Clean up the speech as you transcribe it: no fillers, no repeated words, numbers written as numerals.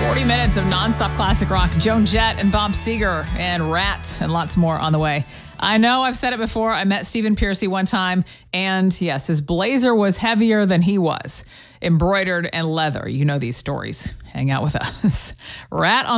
40 minutes of nonstop classic rock. Joan Jett and Bob Seger and Rat and lots more on the way. I know I've said it before. I met Stephen Pearcy one time, and yes, his blazer was heavier than he was. Embroidered and leather. You know these stories. Hang out with us. Rat on